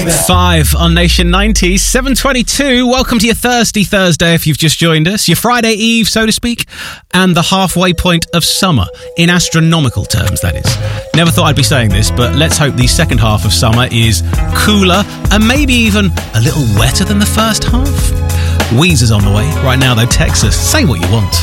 5 on Nation 90s, 7:22. Welcome to your Thursday if you've just joined us. Your Friday Eve, so to speak, and the halfway point of summer, in astronomical terms, that is. Never thought I'd be saying this, but let's hope the second half of summer is cooler and maybe even a little wetter than the first half. Weezer's on the way. Right now, though, text us. Say what you want.